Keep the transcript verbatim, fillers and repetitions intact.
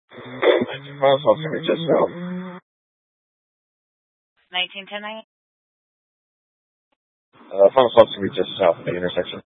nineteen miles off to me just south. nineteen ten. Uh, final stop to me just south of the intersection.